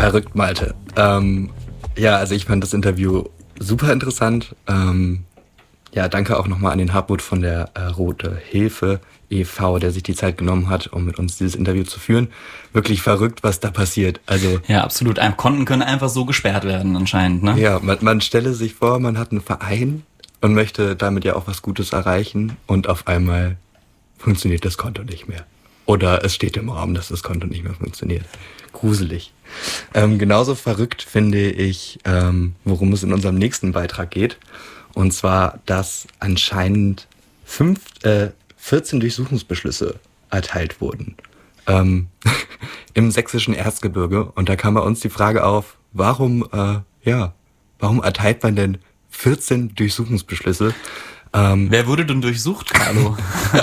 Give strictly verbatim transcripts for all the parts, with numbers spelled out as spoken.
Verrückt, Malte. Ähm, ja, also ich fand das Interview super interessant. Ähm, ja, danke auch nochmal an den Hartmut von der äh, Rote Hilfe e V, der sich die Zeit genommen hat, um mit uns dieses Interview zu führen. Wirklich verrückt, was da passiert. Also ja, absolut. Konten können einfach so gesperrt werden anscheinend, ne? Ja, man, man stelle sich vor, man hat einen Verein und möchte damit ja auch was Gutes erreichen und auf einmal funktioniert das Konto nicht mehr. Oder es steht im Raum, dass das Konto nicht mehr funktioniert. Gruselig. Ähm, genauso verrückt finde ich, ähm, worum es in unserem nächsten Beitrag geht. Und zwar, dass anscheinend fünf, äh, vierzehn Durchsuchungsbeschlüsse erteilt wurden ähm, im sächsischen Erzgebirge. Und da kam bei uns die Frage auf, warum, äh, ja, warum erteilt man denn vierzehn Durchsuchungsbeschlüsse? Ähm, Wer wurde denn durchsucht, Carlo?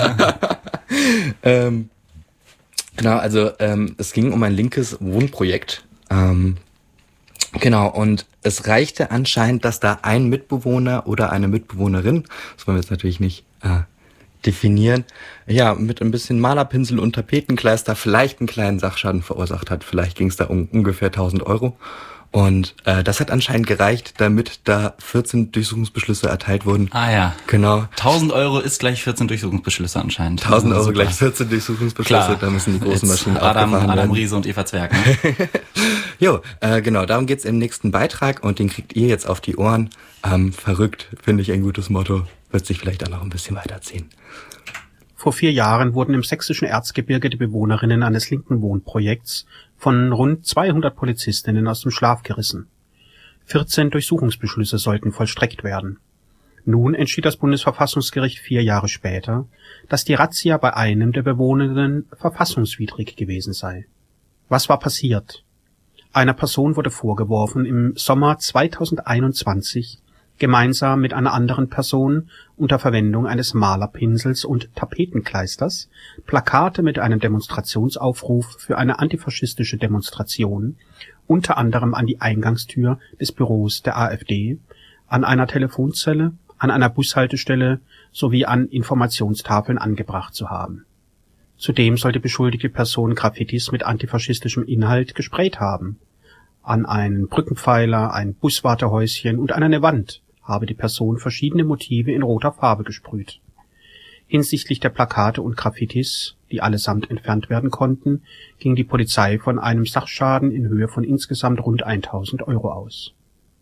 ähm, genau, also ähm, es ging um ein linkes Wohnprojekt. Ähm, genau, und es reichte anscheinend, dass da ein Mitbewohner oder eine Mitbewohnerin, das wollen wir jetzt natürlich nicht äh, definieren, ja, mit ein bisschen Malerpinsel und Tapetenkleister vielleicht einen kleinen Sachschaden verursacht hat. Vielleicht ging es da um ungefähr tausend Euro. Und äh, das hat anscheinend gereicht, damit da vierzehn Durchsuchungsbeschlüsse erteilt wurden. Ah ja. Genau. tausend Euro ist gleich vierzehn Durchsuchungsbeschlüsse anscheinend. tausend Euro gleich vierzehn Durchsuchungsbeschlüsse, Klar. Da müssen die großen Jetzt Maschinen Adam, aufgefahren werden. Adam Riese und Eva Zwerg, ne? Jo, äh, genau, darum geht's im nächsten Beitrag und den kriegt ihr jetzt auf die Ohren. Ähm, verrückt, finde ich ein gutes Motto. Wird sich vielleicht auch noch ein bisschen weiterziehen. Vor vier Jahren wurden im sächsischen Erzgebirge die Bewohnerinnen eines linken Wohnprojekts von rund zweihundert Polizistinnen aus dem Schlaf gerissen. vierzehn Durchsuchungsbeschlüsse sollten vollstreckt werden. Nun entschied das Bundesverfassungsgericht vier Jahre später, dass die Razzia bei einem der Bewohnenden verfassungswidrig gewesen sei. Was war passiert? Einer Person wurde vorgeworfen, im Sommer zweitausendeinundzwanzig gemeinsam mit einer anderen Person unter Verwendung eines Malerpinsels und Tapetenkleisters Plakate mit einem Demonstrationsaufruf für eine antifaschistische Demonstration unter anderem an die Eingangstür des Büros der AfD, an einer Telefonzelle, an einer Bushaltestelle sowie an Informationstafeln angebracht zu haben. Zudem soll die beschuldigte Person Graffitis mit antifaschistischem Inhalt gesprayt haben. An einen Brückenpfeiler, ein Buswartehäuschen und an eine Wand habe die Person verschiedene Motive in roter Farbe gesprüht. Hinsichtlich der Plakate und Graffitis, die allesamt entfernt werden konnten, ging die Polizei von einem Sachschaden in Höhe von insgesamt rund eintausend Euro aus.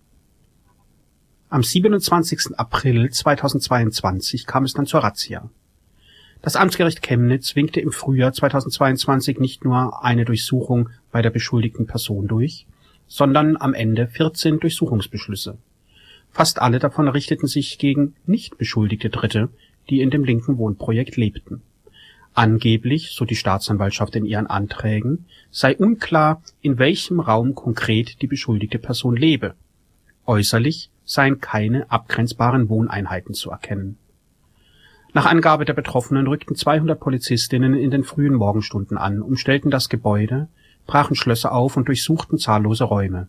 Am siebenundzwanzigsten April zweitausendzweiundzwanzig kam es dann zur Razzia. Das Amtsgericht Chemnitz winkte im Frühjahr zweitausendzweiundzwanzig nicht nur eine Durchsuchung bei der beschuldigten Person durch, sondern am Ende vierzehn Durchsuchungsbeschlüsse. Fast alle davon richteten sich gegen nicht beschuldigte Dritte, die in dem linken Wohnprojekt lebten. Angeblich, so die Staatsanwaltschaft in ihren Anträgen, sei unklar, in welchem Raum konkret die beschuldigte Person lebe. Äußerlich seien keine abgrenzbaren Wohneinheiten zu erkennen. Nach Angabe der Betroffenen rückten zweihundert Polizistinnen in den frühen Morgenstunden an, umstellten das Gebäude, brachen Schlösser auf und durchsuchten zahllose Räume.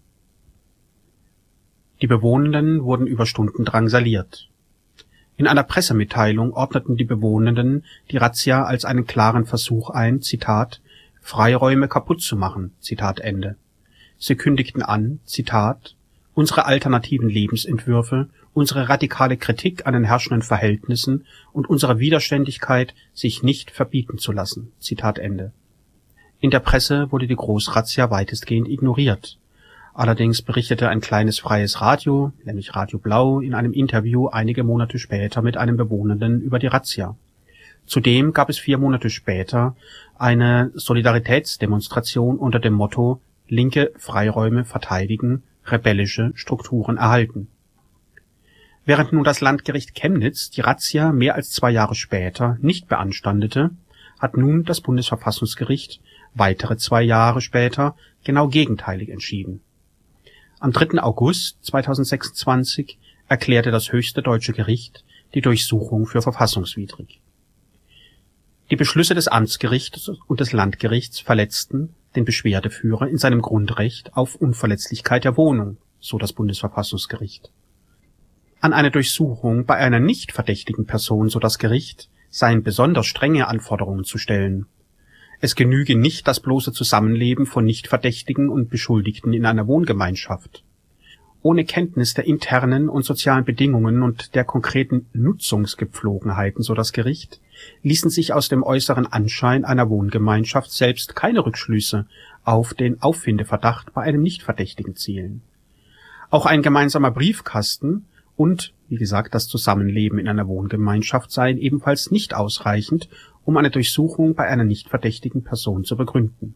Die Bewohnenden wurden über Stunden drangsaliert. In einer Pressemitteilung ordneten die Bewohnenden die Razzia als einen klaren Versuch ein, Zitat, Freiräume kaputt zu machen, Zitat Ende. Sie kündigten an, Zitat, unsere alternativen Lebensentwürfe, unsere radikale Kritik an den herrschenden Verhältnissen und unsere Widerständigkeit sich nicht verbieten zu lassen, Zitat Ende. In der Presse wurde die Großrazzia weitestgehend ignoriert. Allerdings berichtete ein kleines freies Radio, nämlich Radio Blau, in einem Interview einige Monate später mit einem Bewohnenden über die Razzia. Zudem gab es vier Monate später eine Solidaritätsdemonstration unter dem Motto Linke Freiräume verteidigen, rebellische Strukturen erhalten. Während nun das Landgericht Chemnitz die Razzia mehr als zwei Jahre später nicht beanstandete, hat nun das Bundesverfassungsgericht weitere zwei Jahre später genau gegenteilig entschieden. Am dritten August zweitausendsechsundzwanzig erklärte das höchste deutsche Gericht die Durchsuchung für verfassungswidrig. Die Beschlüsse des Amtsgerichts und des Landgerichts verletzten den Beschwerdeführer in seinem Grundrecht auf Unverletzlichkeit der Wohnung, so das Bundesverfassungsgericht. An eine Durchsuchung bei einer nicht verdächtigen Person, so das Gericht, seien besonders strenge Anforderungen zu stellen. Es genüge nicht das bloße Zusammenleben von Nichtverdächtigen und Beschuldigten in einer Wohngemeinschaft. Ohne Kenntnis der internen und sozialen Bedingungen und der konkreten Nutzungsgepflogenheiten, so das Gericht, ließen sich aus dem äußeren Anschein einer Wohngemeinschaft selbst keine Rückschlüsse auf den Auffindeverdacht bei einem Nichtverdächtigen zielen. Auch ein gemeinsamer Briefkasten und, wie gesagt, das Zusammenleben in einer Wohngemeinschaft seien ebenfalls nicht ausreichend, um eine Durchsuchung bei einer nicht verdächtigen Person zu begründen.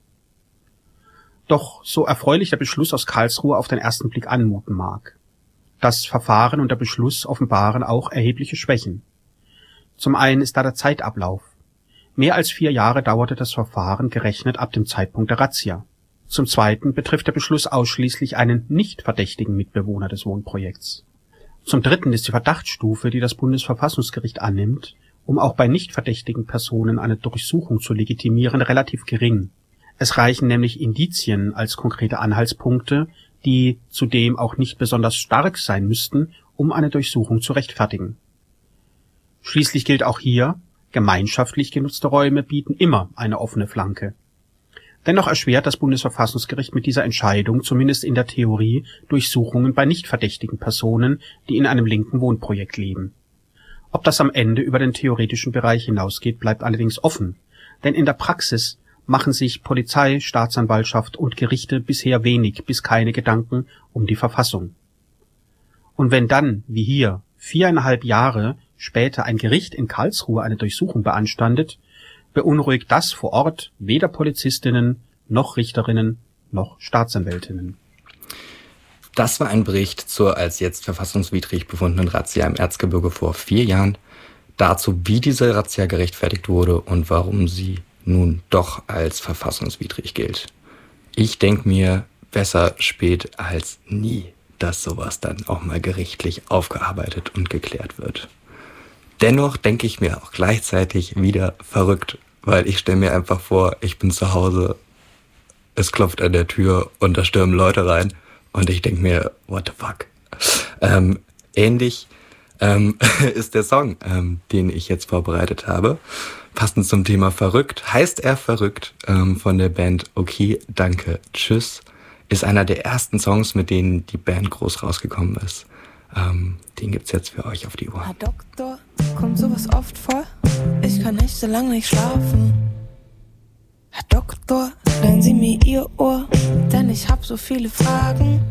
Doch so erfreulich der Beschluss aus Karlsruhe auf den ersten Blick anmuten mag, das Verfahren und der Beschluss offenbaren auch erhebliche Schwächen. Zum einen ist da der Zeitablauf. Mehr als vier Jahre dauerte das Verfahren gerechnet ab dem Zeitpunkt der Razzia. Zum zweiten betrifft der Beschluss ausschließlich einen nicht verdächtigen Mitbewohner des Wohnprojekts. Zum dritten ist die Verdachtsstufe, die das Bundesverfassungsgericht annimmt, um auch bei nicht verdächtigen Personen eine Durchsuchung zu legitimieren, relativ gering. Es reichen nämlich Indizien als konkrete Anhaltspunkte, die zudem auch nicht besonders stark sein müssten, um eine Durchsuchung zu rechtfertigen. Schließlich gilt auch hier, gemeinschaftlich genutzte Räume bieten immer eine offene Flanke. Dennoch erschwert das Bundesverfassungsgericht mit dieser Entscheidung zumindest in der Theorie Durchsuchungen bei nicht verdächtigen Personen, die in einem linken Wohnprojekt leben. Ob das am Ende über den theoretischen Bereich hinausgeht, bleibt allerdings offen, denn in der Praxis machen sich Polizei, Staatsanwaltschaft und Gerichte bisher wenig bis keine Gedanken um die Verfassung. Und wenn dann, wie hier, viereinhalb Jahre später ein Gericht in Karlsruhe eine Durchsuchung beanstandet, beunruhigt das vor Ort weder Polizistinnen, noch Richterinnen, noch Staatsanwältinnen. Das war ein Bericht zur als jetzt verfassungswidrig befundenen Razzia im Erzgebirge vor vier Jahren, dazu, wie diese Razzia gerechtfertigt wurde und warum sie nun doch als verfassungswidrig gilt. Ich denke mir, besser spät als nie, dass sowas dann auch mal gerichtlich aufgearbeitet und geklärt wird. Dennoch denke ich mir auch gleichzeitig wieder verrückt, weil ich stelle mir einfach vor, ich bin zu Hause, es klopft an der Tür und da stürmen Leute rein und ich denke mir, what the fuck? Ähm, ähnlich ähm, ist der Song, ähm, den ich jetzt vorbereitet habe. Passend zum Thema verrückt, heißt er verrückt, ähm, von der Band Okay, Danke, Tschüss, ist einer der ersten Songs, mit denen die Band groß rausgekommen ist. Ähm, den gibt's jetzt für euch auf die Ohren. Herr Doktor, kommt sowas oft vor? Ich kann nicht so lange nicht schlafen. Herr Doktor, leihen Sie mir Ihr Ohr, denn ich hab so viele Fragen.